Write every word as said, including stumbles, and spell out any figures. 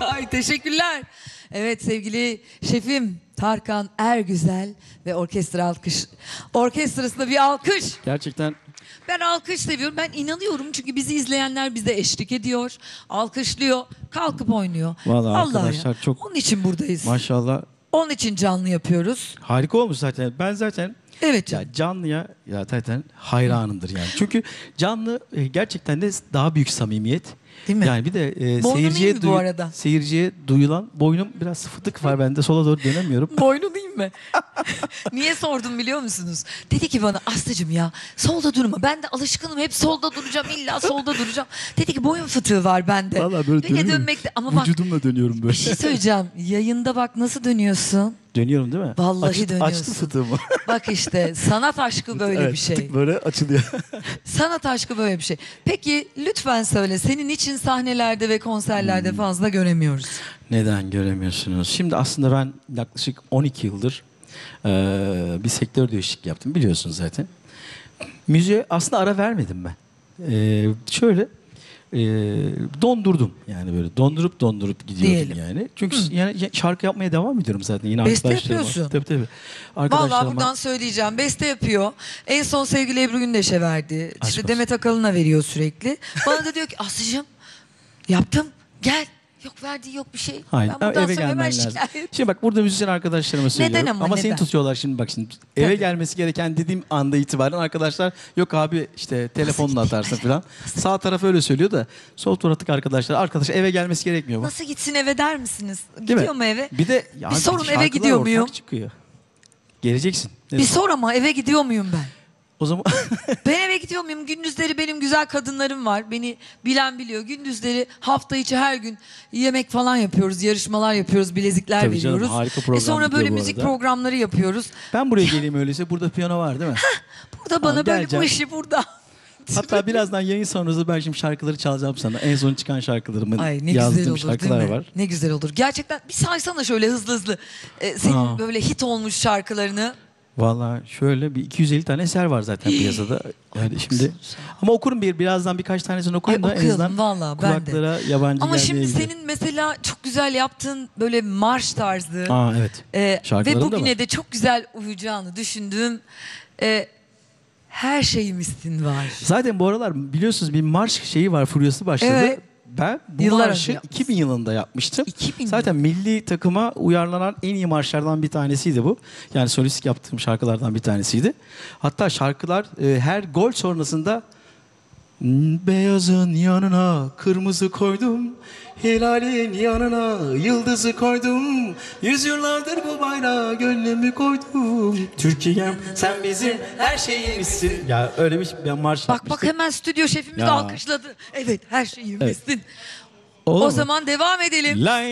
Ay teşekkürler. Evet sevgili şefim Tarkan Ergüzel ve orkestra alkış. Orkestrasında bir alkış. Gerçekten Ben alkış seviyorum. Ben inanıyorum çünkü bizi izleyenler bize eşlik ediyor. Alkışlıyor. Kalkıp oynuyor. vallahi Allah arkadaşlar ya. çok Onun için buradayız. maşallah Onun için canlı yapıyoruz. harika olmuş zaten. Ben zaten Evet ya canım. canlıya ya zaten hayranımdır yani. Çünkü canlı e, gerçekten de daha büyük samimiyet. Değil mi? Yani bir de e, Boynun seyirciye iyi mi bu duyu- arada? seyirciye duyulan boynum biraz fıtık var bende, sola doğru dönemiyorum. Boynu değil mi? Niye sordum biliyor musunuz? Dedi ki bana Aslı'cığım ya solda durma. Ben de alışkınım hep solda duracağım. İlla solda duracağım. Dedi ki boyun fıtığı var bende. Vallahi böyle Beni dönüyorum. dönmekte ama bak Vücudumla dönüyorum böyle. bir şey söyleyeceğim. Yayında bak nasıl dönüyorsun. Dönüyorum değil mi? Vallahi Açtı- dönüyorsun. Açtı fıtığımı. Bak işte sanat aşkı böyle Evet, bir şey. fıtık böyle açılıyor. Sanat aşkı böyle bir şey. Peki lütfen söyle senin için sahnelerde ve konserlerde Hmm. fazla göremiyoruz. Neden göremiyorsunuz? Şimdi aslında ben yaklaşık on iki yıldır eee, bir sektör değişikliği yaptım, biliyorsunuz zaten. Müziğe aslında ara vermedim ben. Eee, şöyle eee, dondurdum yani, böyle dondurup dondurup gidiyordum Diyelim. yani. Çünkü yani şarkı yapmaya devam ediyorum zaten yine Beste arkadaşlarıma. yapıyorsun. Tabii tabii. Vallahi Arkadaşlarıma. buradan söyleyeceğim. Beste yapıyor. En son sevgili Ebru Gündeş'e verdi. Aşk İşte olsun. Demet Akalın'a veriyor sürekli. Bana da diyor ki Aslı'cığım yaptım gel. Yok verdiği yok bir şey. Hayır, Ben buradan eve sonra hemen gelmen lazım. şikayet. Şimdi bak, burada müzisyen arkadaşlarıma söylüyorum. ama, ama neden? seni tutuyorlar şimdi, bak şimdi. Eve Tabii. gelmesi gereken dediğim anda itibaren arkadaşlar yok abi işte telefonla gitti? atarsın falan. Sağ taraf öyle söylüyor da sol taraftaki arkadaşlar arkadaş eve gelmesi gerekmiyor mu? Nasıl gitsin eve der misiniz? Değil Gidiyor mi? mu eve? Bir de ya Bir sorun, eve şarkılar gidiyor ortak muyum? çıkıyor. Geleceksin. Ne Bir zaman? sor ama eve gidiyor muyum ben? O zaman Ben eve gidiyor muyum? Gündüzleri benim güzel kadınlarım var. Beni bilen biliyor. Gündüzleri hafta içi her gün yemek falan yapıyoruz. Yarışmalar yapıyoruz. Bilezikler Tabii canım, veriyoruz. harika E program sonra gidiyor böyle bu müzik arada. programları yapıyoruz. ben buraya geleyim öyleyse, burada piyano var değil mi? Burada bana Tamam, böyle geleceğim. bu işi burada. Hatta birazdan yayın sonrası ben şimdi şarkıları çalacağım sana. En son çıkan şarkılarımın Ay ne yazdığım güzel olur şarkılar değil mi? var. Ne güzel olur. Gerçekten bir saysana şöyle hızlı hızlı. Ee, senin Aa. böyle hit olmuş şarkılarını. Vallahi şöyle bir iki yüz elli tane eser var zaten piyasada. Yani şimdi ama okurum bir birazdan birkaç tanesini okuyayım Ay, da en okuyalım, azından vallahi, ben de. kulaklara yabancı Ama şimdi gelmeyebilir. senin mesela çok güzel yaptığın böyle marş tarzı. Aa evet. Ee, ve Şarkılarım da bugüne var. de çok güzel uyacağını düşündüğüm e, her şeyimizsin var. Zaten bu aralar biliyorsunuz bir marş şeyi var, furyası başladı. Evet. Ben bu Yıllar marşı önce yapmışsın. iki bin yılında yapmıştım. iki bin Zaten milli takıma uyarlanan en iyi marşlardan bir tanesiydi bu. Yani solist yaptığım şarkılardan bir tanesiydi. Hatta şarkılar e, her gol sonrasında beyazın yanına kırmızı koydum, hilalin yanına yıldızı koydum, yüzyıllardır bu bayrağı gönlümü koydum, Türkiye'm sen bizim her şeyimizsin. Ya öyle bir ben marş Bak bak yapmıştım. hemen stüdyo şefimiz Ya. alkışladı. Evet her şeyimizsin. Olur O mu? zaman devam edelim. Lay